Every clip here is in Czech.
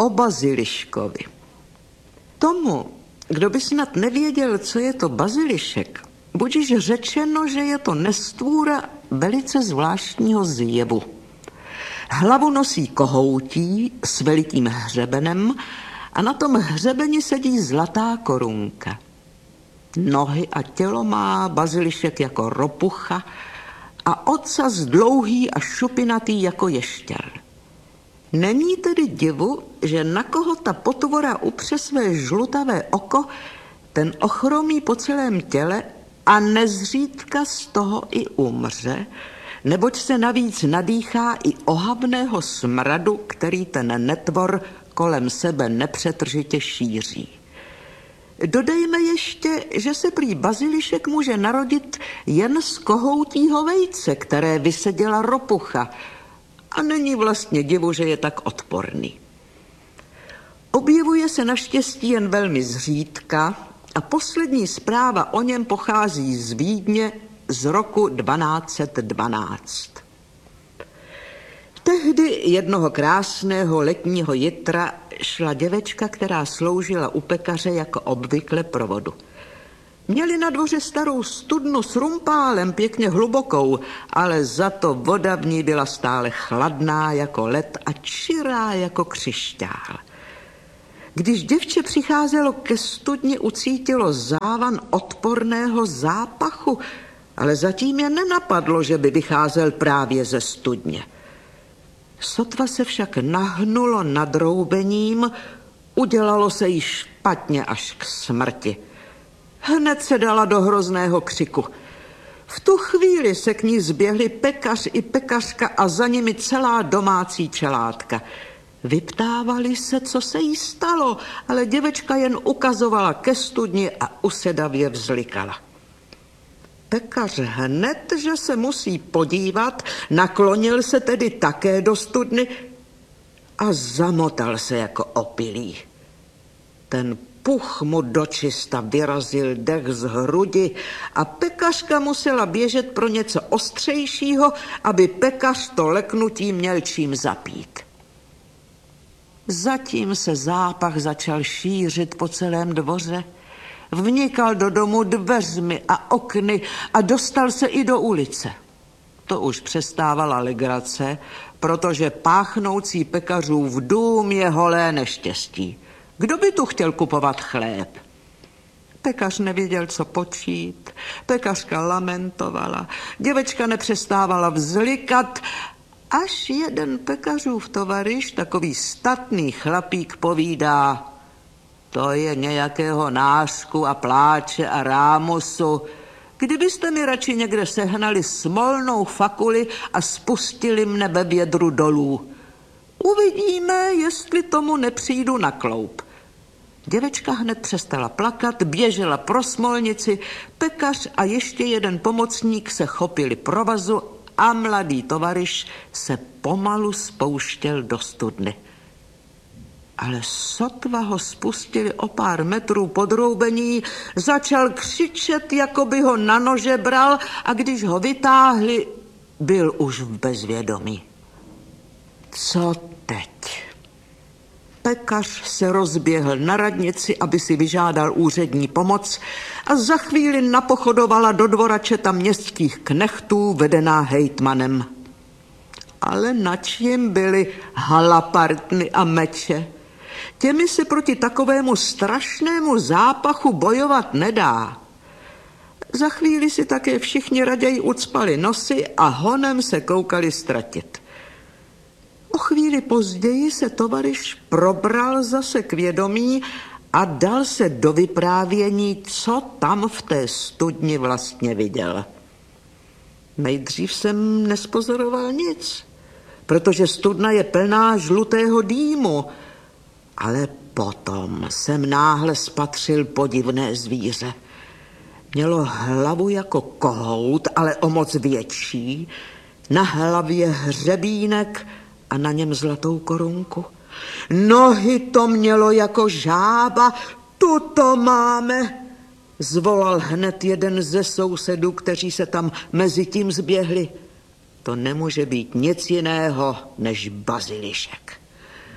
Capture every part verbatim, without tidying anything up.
o baziliškovi. Tomu, kdo by snad nevěděl, co je to bazilišek, budiž řečeno, že je to nestvůra velice zvláštního zjevu. Hlavu nosí kohoutí s velikým hřebenem a na tom hřebeni sedí zlatá korunka. Nohy a tělo má bazilišek jako ropucha a ocas dlouhý a šupinatý jako ještěr. Není tedy divu, že na koho ta potvora upře své žlutavé oko, ten ochromí po celém těle a nezřídka z toho i umře, neboť se navíc nadýchá i ohavného smradu, který ten netvor kolem sebe nepřetržitě šíří. Dodejme ještě, že se prý bazilišek může narodit jen z kohoutího vejce, které vyseděla ropucha, a není vlastně divu, že je tak odporný. Objevuje se naštěstí jen velmi zřídka a poslední zpráva o něm pochází z Vídně z roku dvanáct set dvanáct. Tehdy jednoho krásného letního jitra šla děvečka, která sloužila u pekaře jako obvykle pro vodu. Měli na dvoře starou studnu s rumpálem pěkně hlubokou, ale za to voda v ní byla stále chladná jako led a čirá jako křišťál. Když děvče přicházelo ke studni, ucítilo závan odporného zápachu, ale zatím je nenapadlo, že by vycházel právě ze studně. Sotva se však nahnulo nad roubením, udělalo se jí špatně až k smrti. Hned se dala do hrozného křiku. V tu chvíli se k ní zběhli pekař i pekařka a za nimi celá domácí čeládka. Vyptávali se, co se jí stalo, ale děvečka jen ukazovala ke studni a usedavě vzlikala. Pekař hned, že se musí podívat, naklonil se tedy také do studny a zamotal se jako opilý. Ten puch mu dočista vyrazil dech z hrudi a pekařka musela běžet pro něco ostřejšího, aby pekař to leknutí měl čím zapít. Zatím se zápach začal šířit po celém dvoře. Vnikal do domu dveřmi a okny a dostal se i do ulice. To už přestávala legrace, protože páchnoucí pekařův dům je holé neštěstí. Kdo by tu chtěl kupovat chléb? Pekař nevěděl, co počít. Pekařka lamentovala. Děvečka nepřestávala vzlikat, až jeden pekařův tovaryš, takový statný chlapík, povídá: to je nějakého nářku a pláče a rámusu. Kdybyste mi radši někde sehnali smolnou fakuli a spustili mne ve vědru dolů. Uvidíme, jestli tomu nepřijdu na kloup. Děvečka hned přestala plakat, běžela pro smolnici, pekař a ještě jeden pomocník se chopili provazu a mladý tovaryš se pomalu spouštěl do studny. Ale sotva ho spustili o pár metrů pod roubení, začal křičet, jako by ho na nože bral, a když ho vytáhli, byl už v bezvědomí. Co teď? Pekař se rozběhl na radnici, aby si vyžádal úřední pomoc, a za chvíli napochodovala do dvora četa městských knechtů vedená hejtmanem. Ale načím byly halapartny a meče. Těmi se proti takovému strašnému zápachu bojovat nedá. Za chvíli si také všichni raději ucpali nosy a honem se koukali ztratit. O chvíli později se tovaryš probral zase k vědomí a dal se do vyprávění, co tam v té studni vlastně viděl. Nejdřív jsem nespozoroval nic, protože studna je plná žlutého dýmu, ale potom jsem náhle spatřil podivné zvíře. Mělo hlavu jako kohout, ale o moc větší, na hlavě hřebínek a na něm zlatou korunku. Nohy to mělo jako žába. Tu to máme, zvolal hned jeden ze sousedů, kteří se tam mezi tím zběhli. To nemůže být nic jiného než bazilišek.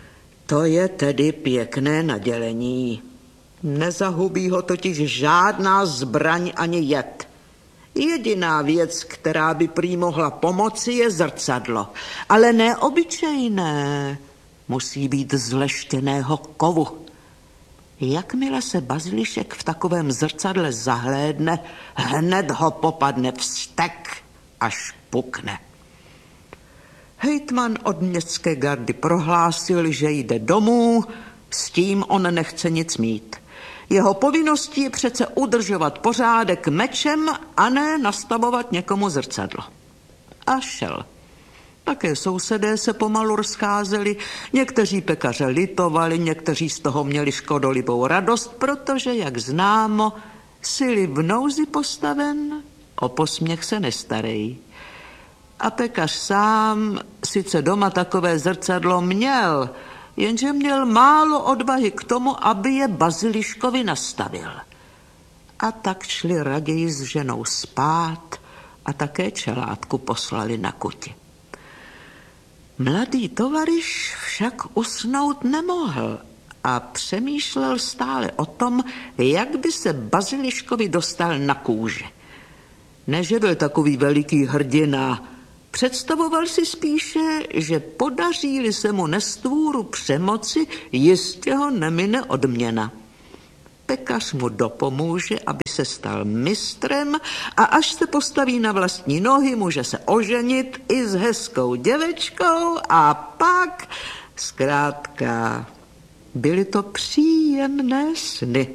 To je tedy pěkné nadělení. Nezahubí ho totiž žádná zbraň ani jed. Jediná věc, která by prý mohla pomoci, je zrcadlo. Ale ne obyčejné. Musí být z leštěného kovu. Jakmile se Bazilišek v takovém zrcadle zahlédne, hned ho popadne vztek, až pukne. Hejtman od městské gardy prohlásil, že jde domů, s tím on nechce nic mít. Jeho povinností je přece udržovat pořádek mečem a ne nastavovat někomu zrcadlo. A šel. Také sousedé se pomalu rozcházeli, někteří pekaře litovali, někteří z toho měli škodolibou radost, protože, jak známo, sily v nouzi postaven, o posměch se nestarej. A pekař sám sice doma takové zrcadlo měl, jenže měl málo odvahy k tomu, aby je Baziliškovi nastavil. A tak šli raději s ženou spát a také čelátku poslali na kuti. Mladý tovaryš však usnout nemohl a přemýšlel stále o tom, jak by se Baziliškovi dostal na kůži. Ne, že byl takový veliký hrdina, představoval si spíše, že podaří-li se mu nestvůru přemoci, jistě ho nemine odměna. Pekař mu dopomůže, aby se stal mistrem a až se postaví na vlastní nohy, může se oženit i s hezkou děvečkou a pak, zkrátka, byly to příjemné sny.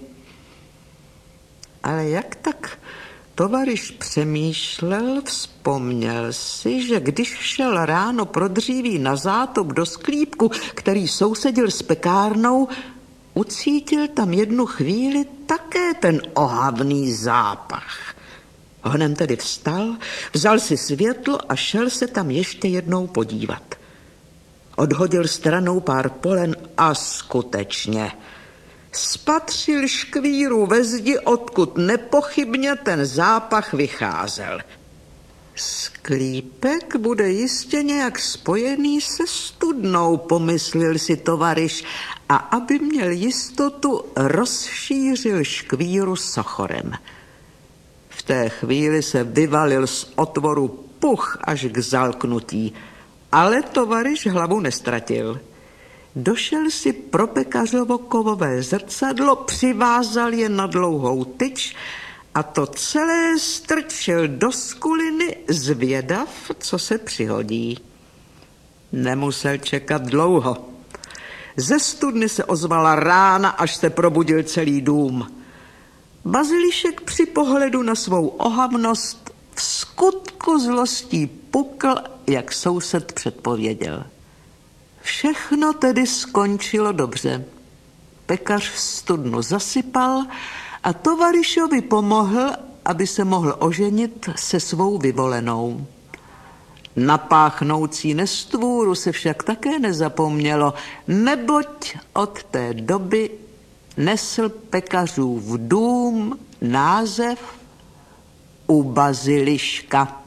Ale jak tak tovaryš přemýšlel, vzpomněl si, že když šel ráno pro dříví na zátop do sklípku, který sousedil s pekárnou, ucítil tam jednu chvíli také ten ohavný zápach. Honem tedy vstal, vzal si světlo a šel se tam ještě jednou podívat. Odhodil stranou pár polen a skutečně spatřil škvíru ve zdi, odkud nepochybně ten zápach vycházel. Sklípek bude jistě nějak spojený se studnou, pomyslel si tovaryš, a aby měl jistotu, rozšířil škvíru sochorem. V té chvíli se vyvalil z otvoru puch až k zalknutí, ale tovaryš hlavu nestratil. Došel si pro pekařovo kovové zrcadlo, přivázal je na dlouhou tyč a to celé strčil do skuliny, zvědav, co se přihodí. Nemusel čekat dlouho. Ze studny se ozvala rána, až se probudil celý dům. Bazilišek při pohledu na svou ohavnost v skutku zlostí pukl, jak soused předpověděl. Všechno tedy skončilo dobře. Pekař studnu zasypal a tovaryšovi pomohl, aby se mohl oženit se svou vyvolenou. Na páchnoucí nestvůru se však také nezapomnělo, neboť od té doby nesl pekařův dům název U Baziliška.